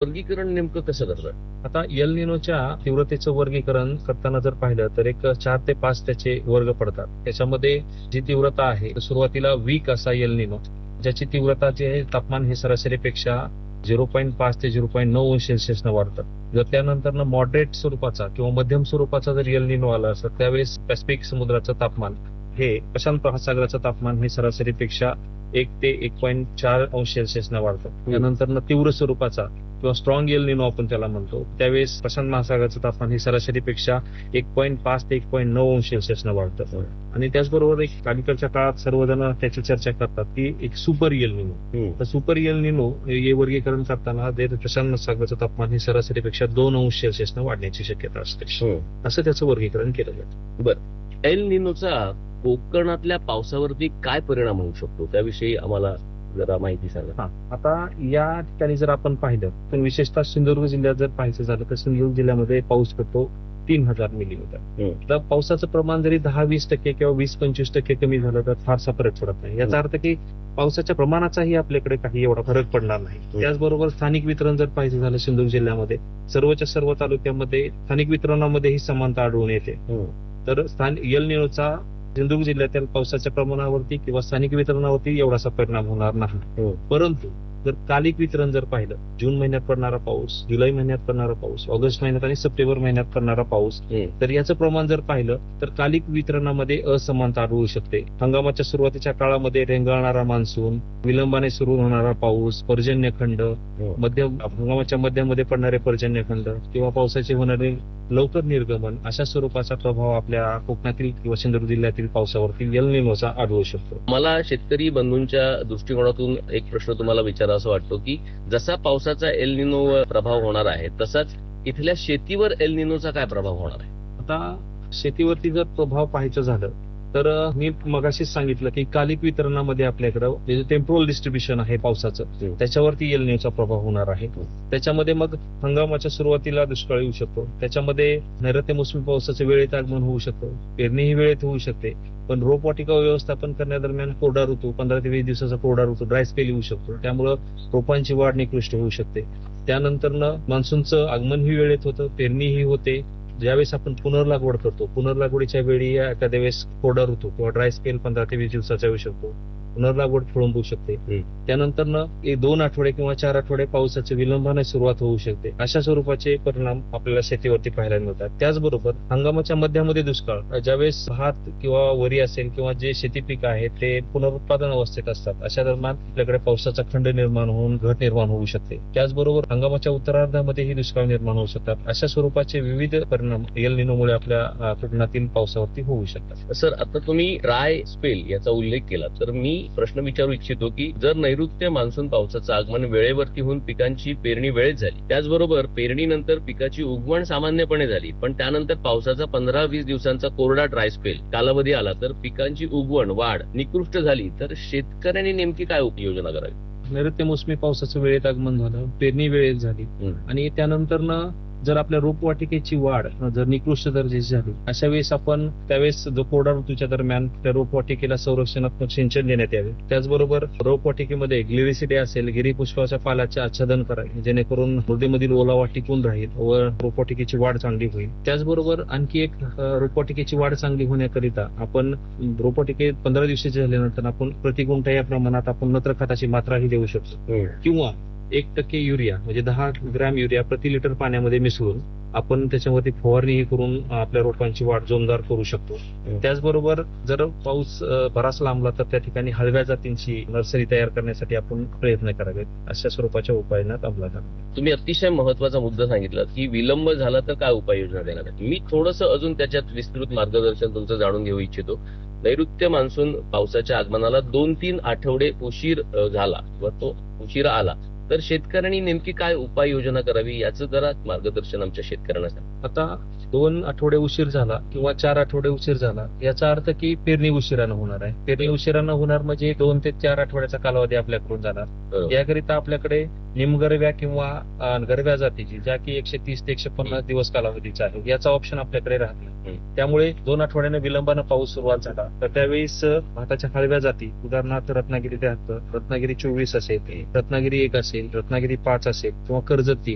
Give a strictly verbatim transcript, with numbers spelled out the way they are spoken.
वर्गीकरण नेमकं कसं करतात? आता एल निनोच्या तीव्रतेचं वर्गीकरण करताना जर पाहिलं तर एक चार ते पाच त्याचे वर्ग पडतात. त्याच्यामध्ये जी तीव्रता आहे सुरुवातीला वीक असा एल निनो, ज्याची तीव्रता जे आहे तापमान हे सरासरीपेक्षा झिरो पॉईंट पाच ते झिरो पॉईंट नऊ अंश सेल्सिअसनं वाढतात. जर त्यानंतर मॉडरेट स्वरूपाचा किंवा मध्यम स्वरूपाचा जर एल निनो आला असता त्यावेळेस पॅसिफिक समुद्राचं तापमान हे प्रशांत महासागराचं तापमान हे सरासरीपेक्षा एक ते एक पॉईंट चार अंश सेल्सिअसनं वाढतं. त्यानंतर तीव्र स्वरूपाचा किंवा स्ट्रॉंग एल निनो आपण त्याला म्हणतो त्यावेळेस प्रशांत महासागराचं तापमान हे सरासरीपेक्षा एक पॉईंट पाच ते एक पॉईंट नऊ अंश सेल्सिअसनं वाढतं. आणि त्याचबरोबर एक अलीकडच्या काळात सर्वजण त्याची चर्चा करतात की एक सुपर एल निनो. तर सुपर एल निनो हे वर्गीकरण करताना प्रशांत महासागराचं तापमान हे सरासरीपेक्षा दोन अंश सेल्सिअसनं वाढण्याची शक्यता असते. असं त्याचं वर्गीकरण केलं जातं. बरं, एल निनोचा कोकणातल्या पावसावरती काय परिणाम होऊ शकतो त्याविषयी आम्हाला जरा माहिती सांगा. आता या ठिकाणी जर आपण पाहिलं तर विशेषतः सिंधुदुर्ग जिल्ह्यात जर पाहायचं झालं तर सिंधुदुर्ग जिल्ह्यामध्ये पाऊस पडतो तीन हजार मिलीमीटर. तर पावसाचं प्रमाण जरी दहा वीस टक्के किंवा वीस पंचवीस टक्के कमी झालं तर फारसा फरक पडत नाही. याचा अर्थ की पावसाच्या प्रमाणाचाही आपल्याकडे काही एवढा फरक पडणार नाही. त्याचबरोबर स्थानिक वितरण जर पाहिजे झालं सिंधुदुर्ग जिल्ह्यामध्ये सर्वच्या सर्व तालुक्यामध्ये स्थानिक वितरणामध्ये ही समानता आढळून येते. तर स्थानिक एल निनोचा सिंधुदुर्ग जिल्ह्यातील पावसाच्या प्रमाणावरती किंवा स्थानिक वितरणावरती एवढासा परिणाम होणार नाही. परंतु जर कालिक वितरण जर पाहिलं जून महिन्यात पडणारा पाऊस, जुलै महिन्यात पडणारा पाऊस, ऑगस्ट महिन्यात आणि सप्टेंबर महिन्यात पडणारा पाऊस, तर याचं प्रमाण जर पाहिलं तर कालिक वितरणामध्ये असमानता आढळू शकते. हंगामाच्या सुरुवातीच्या काळामध्ये रेंगाळणारा मान्सून, विलंबाने सुरू होणारा पाऊस, पर्जन्यखंड, मध्यम हंगामाच्या मध्यामध्ये पडणारे पर्जन्यखंड किंवा पावसाचे होणारे लवकर निर्गमन अशा स्वरूपाचा प्रभाव आपल्या कोकणातील किंवा सिंधुदुर्ग जिल्ह्यातील पावसावरती एल निनोचा आढळू शकतो. मला शेतकरी बंधूंच्या दृष्टिकोनातून एक प्रश्न तुम्हाला विचारा असं वाटतो की जसा पावसाचा एल निनोवर प्रभाव होणार आहे तसाच इथल्या शेतीवर एल निनोचा काय प्रभाव होणार आहे? आता शेतीवरती जर प्रभाव पाहायचं झालं तर मी मगाशीच सांगितलं की कालिक वितरणामध्ये आपल्याकडं जे टेम्पोरल डिस्ट्रीब्युशन आहे पावसाचं त्याच्यावरती एल निनोचा प्रभाव होणार आहे. त्याच्यामध्ये मग हंगामाच्या सुरुवातीला दुष्काळ येऊ शकतो, त्याच्यामध्ये नैऋत्य मोसमी पावसाचं वेळेत आगमन होऊ शकतं, पेरणी ही वेळेत होऊ शकते. पण रोपवाटिका व्यवस्थापन करण्यादरम्यान कोरडा ऋतू पंधरा ते वीस दिवसाचा कोरडा ऋतू ड्राय स्पेल येऊ शकतो, त्यामुळं रोपांची वाढ निकृष्ट होऊ शकते. त्यानंतर मान्सूनचं आगमन ही वेळेत होतं, पेरणी ही होते. ज्यावेळेस आपण पुनर्लागवड करतो पुनर्लागवडीच्या वेळी एखाद्या वेळेस कोरडा ऋतू किंवा ड्राय स्पेल पंधरा ते वीस दिवसाचा येऊ शकतो, पुनर्लागवड खोळंबू शकते. त्यानंतर एक दोन आठवडे किंवा चार आठवडे पावसाच्या विलंबाने सुरुवात होऊ शकते. अशा स्वरूपाचे परिणाम आपल्याला शेतीवरती पाहायला मिळतात. त्याचबरोबर हंगामाच्या मध्यामध्ये दुष्काळ, ज्यावेळेस भात किंवा वरी असेल किंवा जे शेती पीक आहे ते पुनरुत्पादन अवस्थेत असतात अशा दरम्यान आपल्याकडे पावसाचा खंड निर्माण होऊन घट निर्माण होऊ शकते. त्याचबरोबर हंगामाच्या उत्तरार्धामध्येही दुष्काळ निर्माण होऊ शकतात. अशा स्वरूपाचे विविध परिणाम एल निनोमुळे आपल्या कोकणातील पावसावरती होऊ शकतात. सर, आता तुम्ही ड्राय स्पेल याचा उल्लेख केला तर मी प्रश्न विचारू इच्छितो की जर नैऋत्य मान्सून पावसाचं आगमन वेळेवरती होऊन पिकांची पेरणी वेळेत झाली, त्याचबरोबर पेरणीनंतर पिकाची उगवण सामान्यपणे झाली, पण त्यानंतर पावसाचा पंधरा वीस दिवसांचा कोरडा ड्राय स्पेल कालावधी आला तर पिकांची उगवण वाढ निकृष्ट झाली तर शेतकऱ्यांनी नेमकी काय उपाययोजना करावी? नैऋत्य मोसमी पावसाचं वेळेत आगमन झालं, पेरणी वेळेत झाली आणि त्यानंतर जर आपल्या रोपवाटिकेची वाढ जर निकृष्ट दर्जाची झाली अशा वेळेस आपण त्यावेळेस जो कोरडा ऋतूच्या दरम्यान त्या रोपवाटिकेला संरक्षणात्मक सिंचन देण्यात यावे. त्याचबरोबर रोपवाटिकेमध्ये ग्लिरिसिडे असेल, गिरीपुष्पाच्या पाल्याचे आच्छादन करावे जेणेकरून मृदेमधील ओलावा टिकून राहील व रोपवाटिकेची वाढ चांगली होईल. त्याचबरोबर आणखी एक रोपवाटिकेची वाढ चांगली होण्याकरिता आपण रोपवाटिके पंधरा दिवसाची झाल्यानंतर आपण प्रतिगुंठा या प्रमाणात आपण नत्र खताची मात्राही देऊ शकतो किंवा एक टक्के युरिया म्हणजे दहा ग्रॅम युरिया प्रति लिटर पाण्यामध्ये मिसळून आपण त्याच्यावरती फवारणी करून आपल्या रोपांची वाढ जोमदार करू शकतो. त्याचबरोबर जर पाऊस बराच लांबला तर त्या ठिकाणी हळव्या जातींची नर्सरी तयार करण्यासाठी आपण प्रयत्न करावेत. अशा स्वरूपाच्या उपाययोजना अंमलात आणाव्यात. तुम्ही अतिशय महत्वाचा मुद्दा सांगितला की विलंब झाला तर काय उपाययोजना देणार. मी थोडंसं अजून त्याच्यात विस्तृत मार्गदर्शन तुमचं जाणून घेऊ इच्छितो. नैऋत्य मान्सून पावसाच्या आगमनाला दोन तीन आठवडे उशीर झाला किंवा तो उशिरा आला तर शेतकऱ्यांनी नेमकी काय उपाययोजना करावी याचं जरा मार्गदर्शन आमच्या शेतकऱ्यांना सांगा. आता दोन आठवडे उशीर झाला किंवा चार आठवडे उशीर झाला याचा अर्थ की पेरणी उशिरानं होणार आहे. पेरणी उशिरानं होणार म्हणजे दोन ते चार आठवड्याचा कालावधी आपल्याकडून जाणार. याकरिता आपल्याकडे निमगरव्या किंवा गरव्या जातीची ज्या की एकशे तीस ते एकशे पन्नास दिवस कालावधीचा आहे याचा ऑप्शन आपल्याकडे राहत नाही. त्यामुळे दोन आठवड्याने विलंबानं पाऊस सुरुवात झाला तर त्यावेळेस भाताच्या हळव्या जाती उदाहरणार्थ रत्नागिरी त्र्याहत्तर, रत्नागिरी चोवीस असेल, रत्नागिरी एक असेल, रत्नागिरी पाच असेल किंवा कर्जत तीन